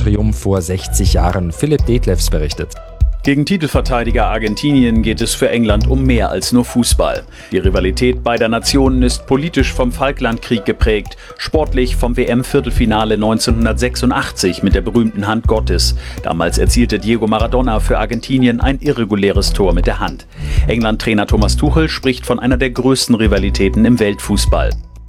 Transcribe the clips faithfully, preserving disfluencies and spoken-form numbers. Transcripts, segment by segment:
Triumph vor sechzig Jahren. Philipp Detlefs berichtet. Gegen Titelverteidiger Argentinien geht es für England um mehr als nur Fußball. Die Rivalität beider Nationen ist politisch vom Falklandkrieg geprägt, sportlich vom W M-Viertelfinale neunzehnhundertsechsundachtzig mit der berühmten Hand Gottes. Damals erzielte Diego Maradona für Argentinien ein irreguläres Tor mit der Hand. England-Trainer Thomas Tuchel spricht von einer der größten Rivalitäten im Weltfußball.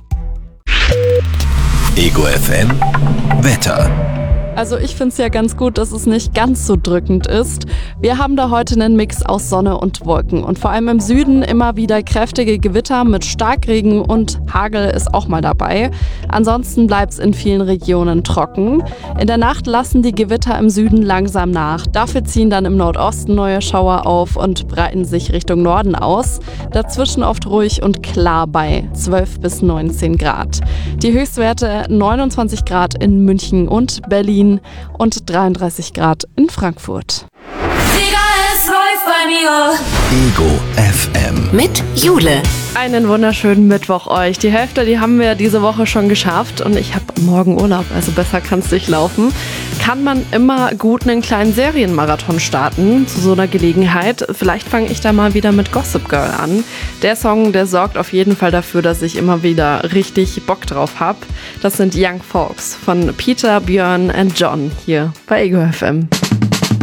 Ego F M Wetter. Also ich finde es ja ganz gut, dass es nicht ganz so drückend ist. Wir haben da heute einen Mix aus Sonne und Wolken und vor allem im Süden immer wieder kräftige Gewitter mit Starkregen und Hagel ist auch mal dabei. Ansonsten bleibt es in vielen Regionen trocken. In der Nacht lassen die Gewitter im Süden langsam nach. Dafür ziehen dann im Nordosten neue Schauer auf und breiten sich Richtung Norden aus. Dazwischen oft ruhig und klar bei zwölf bis neunzehn Grad. Die Höchstwerte neunundzwanzig Grad in München und Berlin und dreiunddreißig Grad in Frankfurt. Ego F M mit Jule. Einen wunderschönen Mittwoch euch. Die Hälfte, die haben wir diese Woche schon geschafft und ich habe morgen Urlaub, also besser kann es nicht laufen. Kann man immer gut einen kleinen Serienmarathon starten zu so einer Gelegenheit. Vielleicht fange ich da mal wieder mit Gossip Girl an. Der Song, der sorgt auf jeden Fall dafür, dass ich immer wieder richtig Bock drauf habe. Das sind Young Folks von Peter, Björn und John hier bei Ego F M.